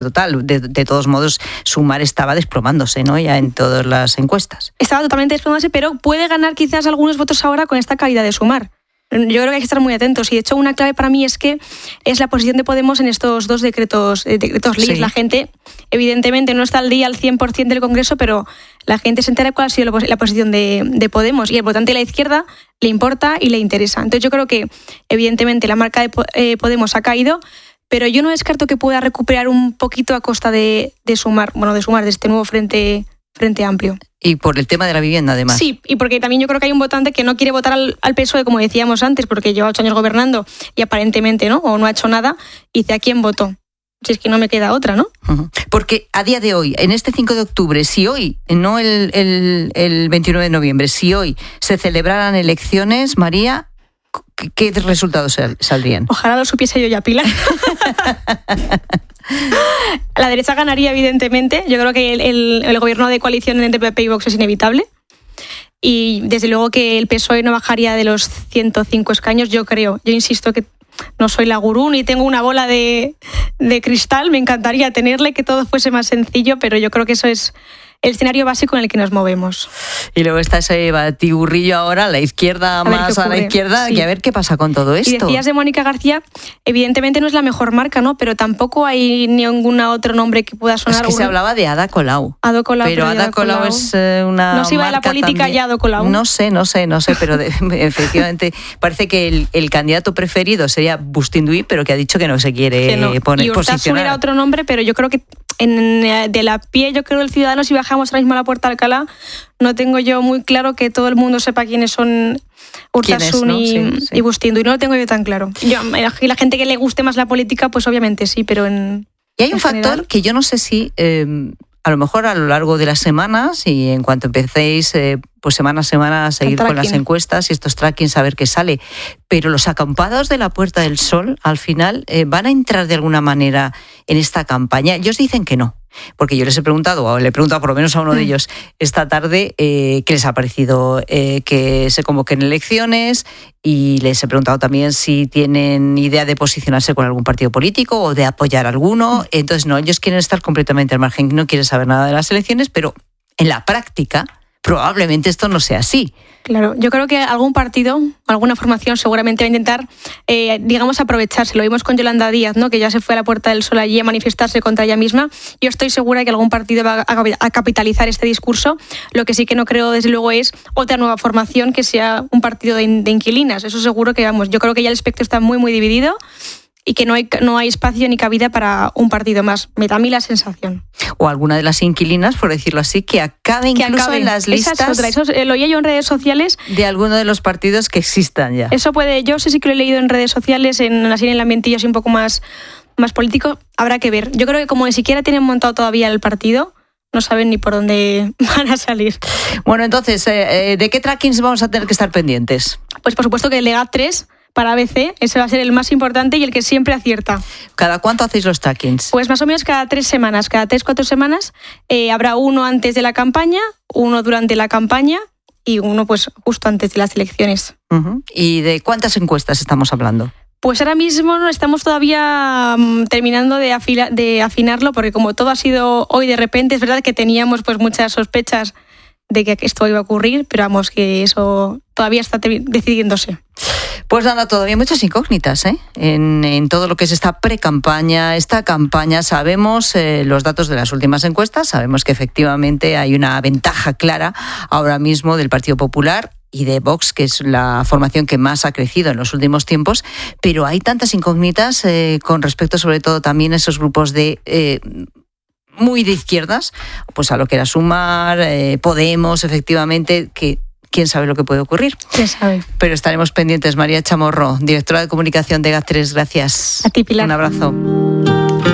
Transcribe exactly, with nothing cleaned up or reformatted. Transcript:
total. De, de todos modos, Sumar estaba desplomándose, ¿no? Ya en todas las encuestas. Estaba totalmente desplomándose, pero puede ganar quizás algunos votos ahora con esta caída de Sumar. Yo creo que hay que estar muy atentos y de hecho una clave para mí es que es la posición de Podemos en estos dos decretos, eh, decretos leyes. Sí. La gente evidentemente no está al día al cien por ciento del Congreso, pero la gente se entera de cuál ha sido la posición de, de Podemos y el votante de la izquierda le importa y le interesa. Entonces yo creo que evidentemente la marca de eh, Podemos ha caído, pero yo no descarto que pueda recuperar un poquito a costa de, de Sumar, bueno, de Sumar, de este nuevo frente, frente amplio. Y por el tema de la vivienda, además. Sí, y porque también yo creo que hay un votante que no quiere votar al, al P S O E, como decíamos antes, porque lleva ocho años gobernando y aparentemente no, o no ha hecho nada, y dice, ¿a quién votó? Si es que no me queda otra, ¿no? Uh-huh. Porque a día de hoy, en este cinco de octubre, si hoy, no el, el, el veintinueve de noviembre, si hoy se celebraran elecciones, María, ¿qué resultados saldrían? Ojalá lo supiese yo ya, Pilar. La derecha ganaría, evidentemente. Yo creo que el, el, el gobierno de coalición entre P P y Vox es inevitable. Y desde luego que el P S O E no bajaría de los ciento cinco escaños, yo creo. Yo insisto que no soy la gurú ni tengo una bola de, de cristal. Me encantaría tenerle, que todo fuese más sencillo, pero yo creo que eso es el escenario básico en el que nos movemos. Y luego está ese batiburrillo ahora, la izquierda a más a la izquierda, sí. Y a ver qué pasa con todo esto. Y decías de Mónica García, evidentemente no es la mejor marca, ¿no? Pero tampoco hay ningún otro nombre que pueda sonar. Es que un... se hablaba de Ada Colau. Ada Colau pero Ada, Ada Colau, Colau es eh, una No se iba de la política también. ya Ada Colau. No sé, no sé, no sé, pero de, efectivamente parece que el, el candidato preferido sería Bustinduy, pero que ha dicho que no se quiere que no. poner, y posicionar. era otro nombre, pero yo creo que en, de la pie, yo creo del ciudadano, si bajamos ahora mismo a la Puerta de Alcalá, no tengo yo muy claro que todo el mundo sepa quiénes son Urtasun ¿no? y, sí, sí. y Bustinduy. No lo tengo yo tan claro. Yo, y la gente que le guste más la política, pues obviamente sí, pero en Y hay un en factor general... que yo no sé si... Eh, a lo mejor a lo largo de las semanas y en cuanto empecéis eh, pues semana a semana a seguir con las encuestas y estos trackings a ver qué sale, pero los acampados de la Puerta del Sol al final eh, van a entrar de alguna manera en esta campaña. Ellos dicen que no, porque yo les he preguntado, o le he preguntado por lo menos a uno de ellos esta tarde eh, qué les ha parecido eh, que se convoquen elecciones, y les he preguntado también si tienen idea de posicionarse con algún partido político o de apoyar alguno. Entonces no, ellos quieren estar completamente al margen, no quieren saber nada de las elecciones, pero en la práctica probablemente esto no sea así. Claro, yo creo que algún partido, alguna formación seguramente va a intentar, eh, digamos, aprovecharse. Lo vimos con Yolanda Díaz, ¿no? Que ya se fue a la Puerta del Sol allí a manifestarse contra ella misma. Yo estoy segura que algún partido va a capitalizar este discurso. Lo que sí que no creo, desde luego, es otra nueva formación que sea un partido de, de inquilinas. Eso seguro que, vamos, yo creo que ya el espectro está muy, muy dividido y que no hay, no hay espacio ni cabida para un partido más. Me da a mí la sensación. O alguna de las inquilinas, por decirlo así, que acabe que incluso acabe. en las listas. Esa es otra. Eso lo oía yo en redes sociales. De alguno de los partidos que existan ya. Eso puede, yo sé sí que lo he leído en redes sociales, en así en el ambientillo así un poco más, más político. Habrá que ver. Yo creo que como ni siquiera tienen montado todavía el partido, no saben ni por dónde van a salir. Bueno, entonces, ¿de qué trackings vamos a tener que estar pendientes? Pues por supuesto que el de G A T tres para A B C, ese va a ser el más importante y el que siempre acierta. ¿Cada cuánto hacéis los trackings? Pues más o menos cada tres semanas, cada tres, cuatro semanas. Eh, habrá uno antes de la campaña, uno durante la campaña y uno pues justo antes de las elecciones. Uh-huh. ¿Y de cuántas encuestas estamos hablando? Pues ahora mismo estamos todavía um, terminando de, afila, de afinarlo, porque como todo ha sido hoy de repente, es verdad que teníamos pues muchas sospechas de que esto iba a ocurrir, pero vamos, que eso todavía está decidiéndose. Pues nada, todavía muchas incógnitas ¿eh? en, en todo lo que es esta pre-campaña, esta campaña. Sabemos eh, los datos de las últimas encuestas, sabemos que efectivamente hay una ventaja clara ahora mismo del Partido Popular y de Vox, que es la formación que más ha crecido en los últimos tiempos, pero hay tantas incógnitas eh, con respecto sobre todo también a esos grupos de... Eh, muy de izquierdas, pues a lo que era Sumar, eh, Podemos, efectivamente, que quién sabe lo que puede ocurrir. Quién sabe. Pero estaremos pendientes. María Chamorro, directora de comunicación de G A T tres, gracias. A ti, Pilar. Un abrazo.